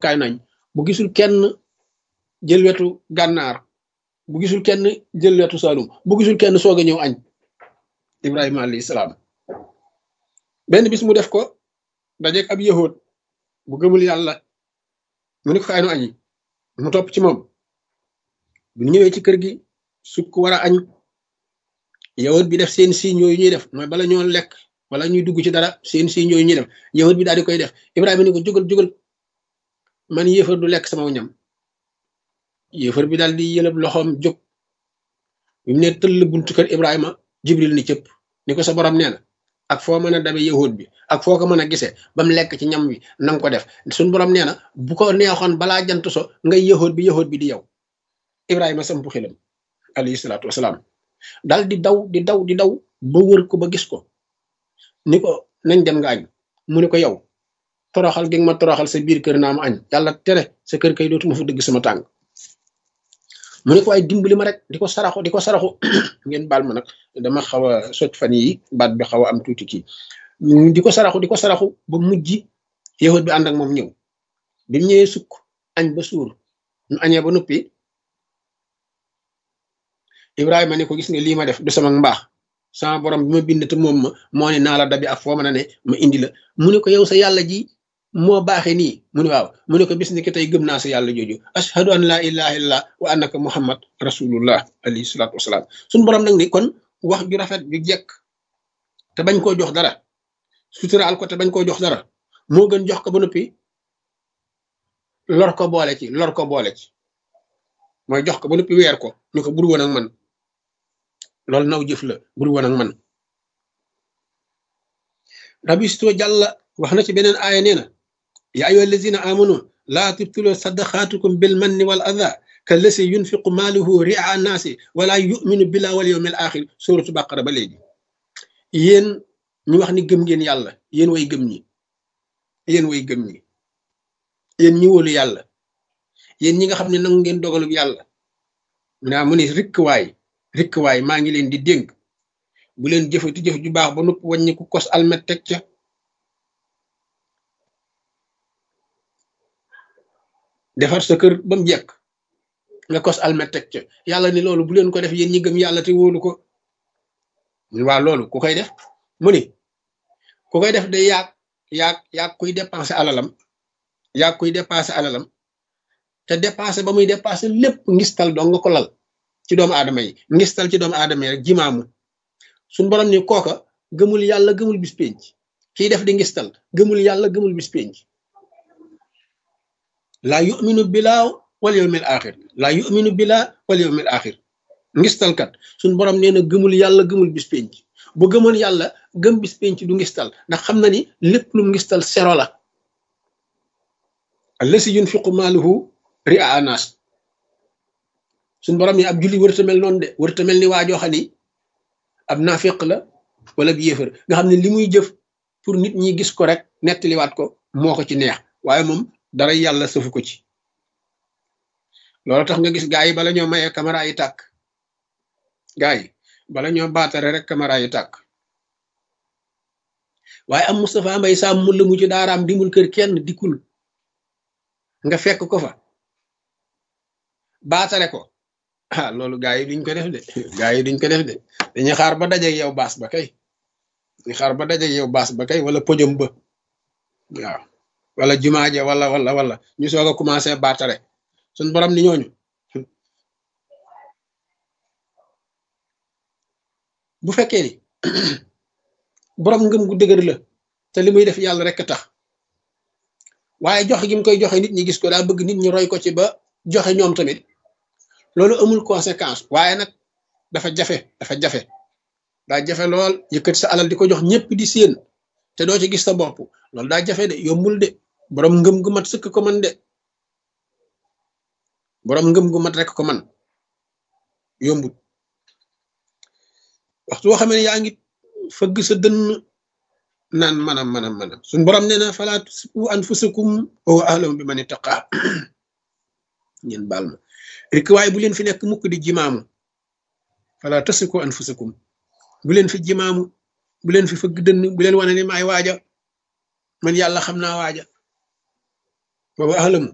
kaay nañ bu gisul kenn jël wetu gànnaar bu gisul kenn jël wetu Saalum bu gisul kenn soog a ñëw añ Ibrahima alayhi salaam benn bis mu def ko dajeeg ab yahood bu gëmul yàlla mu ne ko kaay nu añi mu topp ci moom bu ñëwee ci kër gi sukk war a añ yahood bi def seen signe yooyu ñuy def mooy bala ñoo lekk wala ñuy dugg ci dara seen signe yooyu ñuy def yahood bi daal di koy def Ibrahima ni ko jógal jógal man yéefar du lekk sama ñam yéefar bi daal di yëlëb loxoom jóg bi mu ne tëll buntu kër Ibrahima Jibril ni cëpp ni ko sa borom nee na ak foo mën a dabe yahood bi ak foo ko mën a gisee ba mu lekk ci ñam wi nanga ko def suñ borom nee na bu ko neexoon balaa jant so ngay yahood bi di yow Ibrahima sampu xilam alayhi salaatu wasalaam dal di daw ba wër ko ba gis ko ni ko nañ dem nga añ mu ne ko yow toroxal gi nga ma toroxal sa biir kër naa ma añ yàlla tere sa kër kay dootuma fa dëgg sama tàng mu ne ko waaye dimbali ma rek di ko saraxu ngeen baal ma nag dama xaw a soj fan yi baat bi xaw a am tuuti kii di ko saraxu ba mujj yahut bi ànd ak moom ñëw bi mu ñëwee sukk añ ba suur ñu añee ba noppi Ibrahima ne ko gis nga lii ma def du sama mbaax sama borom bi ma bind te moom ma moo ne naa la dabi ak foo mën a ne ma indi la mu ne ko yow sa yàlla ji moo baaxee nii mu ne waaw mu ne ko bis ni ki tey gëm naa sa yàlla jooju ashhadu an la ilaha illallah wa annaka muhammad rasulullah alayhi salatu wasalaam suñu borom nag ni kon wax ju rafet ju jekk te bañ koo jox dara suturaal ko te bañ koo jox dara moo gën jox ko ba noppi lor ko boole ci mooy jox ko ba noppi weer ko ñu ko bur woon ak man loolu naw jëf la bur woon ak man rabisto jàlla wax na ci beneen aaya nee na ya ayyuha allazina amanu laa tubtilu sadaqaatukum bil manni wal adha kallasi yunfiqu maaluhu ria naasi wala yuminu billahi wal yawmil axir suratu baqara ba léegi yéen ñu wax ni gëm ngeen yàlla yéen way gëm ñi yéen ñi wóolu yàlla yéen ñi nga xam ne nangu ngeen dogalub yàlla mu ne rikk waay maa ngi leen di dénk bu leen jëfati jëf ju baax ba nupp wàññi ku kos almet teg ca defar sa kër ba mu jekk nga kos almet teg ca yàlla ni loolu bu leen ko def yéen ñi gëm yàlla te wóolu ko waa loolu ku koy def mu ni ku koy def de yaag kuy dépenser alalam te dépenser ba muy dépenser lépp ngistal doo nga ko lal ci doomu aadama yi ngistal ci doomu aadama yi rek jimaamu suñ borom ni kooka gëmul yàlla gëmul bis penc kiy def di ngistal gëmul yàlla gëmul bis penc laa yuminu bilaa wal yawmil axir ngistalkat suñ borom nee na gëmul yàlla gëmul bis penc bu gëmoon yàlla gëm bis penc du ngistal ndax xam na ni lépp lu ngistal sero la allasi yunfiqu maaluhu ria anas suñ borom ni ab julli wërta mel noonu de wërta mel ni waajoo xam ni ab naafiq la wala bi yéefar nga xam ne li muy jëf pour nit ñi gis ko rek nettaliwaat ko moo ko ci neex waaye moom dara yàlla sëfu ko ci loolu tax nga gis gaa yi bala ñoo mayee caméra yi tàkk gaa yi bala ñoo baatare rek caméra yi tàkk waaye am Moustapha Mbaye Sam mu la mu ci daaraam dimul kër kenn dikkul nga fekk ko fa baatare ko loolu gaa yi duñ ko def de dañuy xaar ba dajeeg yow baas ba kay wala podium ba waaw wala jumaaje wala ñu soog a commencé baatare suñ borom ni ñooñu bu fekkee ni borom ngëm gu dëgër la te li muy def yàlla rek tax waaye joxe gi mu koy joxe nit ñi gis ko daa bëgg nit ñi roy ko ci ba joxe ñoom tamit loolu amul conséquence waaye nag dafa jafe lool yëkkati sa alal di ko jox ñëpp di séen te doo ci gis sa bopp loolu daa jafe de yombul de borom ngëm gu mat sëkk ko man de borom ngëm gu mat rek ko man yombul waxtu boo xamee ne yaa ngi fëgg sa dënn naan manam suñ borom nee na falaa tusrifu anfusakum wa huwa a'lamu biman ittaqa ngeen baal ma rek waaye bu leen fi nekk mukk di jimaamu falaa tusrifu anfusakum bu leen fi jimaamu bu leen fi fëgg dënn bu leen wane ne maay waaja man yàlla xam naa waaja wa huwa a'lamu